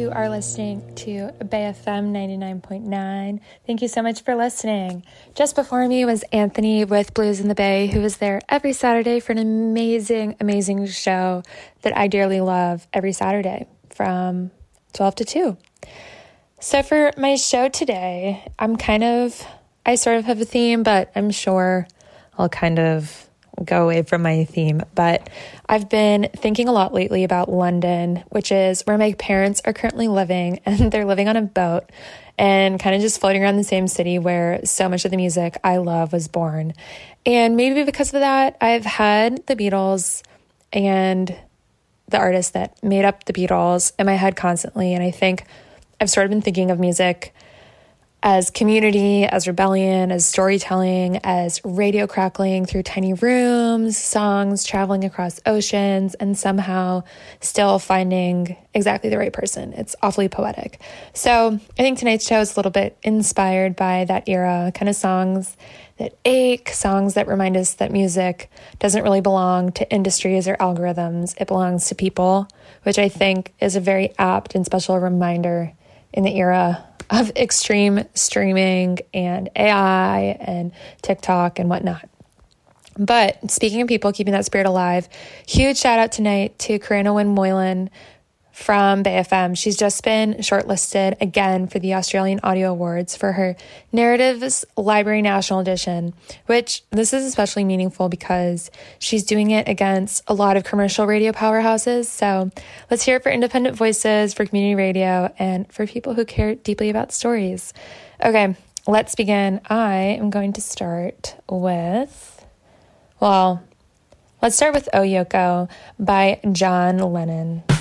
You are listening to Bay FM 99.9. Thank you so much for listening. Just before me was Anthony with Blues in the Bay, who is there every Saturday for an amazing, amazing show that I dearly love every Saturday from 12 to 2. So for my show today, I sort of have a theme, but I'm sure I'll kind of go away from my theme. But I've been thinking a lot lately about London, which is where my parents are currently living, and they're living on a boat and kind of just floating around the same city where so much of the music I love was born. And maybe because of that, I've had the Beatles and the artists that made up the Beatles in my head constantly. And I think I've sort of been thinking of music as community, as rebellion, as storytelling, as radio crackling through tiny rooms, songs traveling across oceans, and somehow still finding exactly the right person. It's awfully poetic. So I think tonight's show is a little bit inspired by that era, kind of songs that ache, songs that remind us that music doesn't really belong to industries or algorithms. It belongs to people, which I think is a very apt and special reminder in the era of extreme streaming and AI and TikTok and whatnot. But speaking of people keeping that spirit alive, huge shout out tonight to Karina Wynne Moylan from Bay FM. She's just been shortlisted again for the Australian Audio Awards for her Narratives Library National Edition, which this is especially meaningful because she's doing it against a lot of commercial radio powerhouses. So let's hear it for independent voices, for community radio, and for people who care deeply about stories. Okay, let's begin. I am going to start with, let's start with Oh Yoko by John Lennon.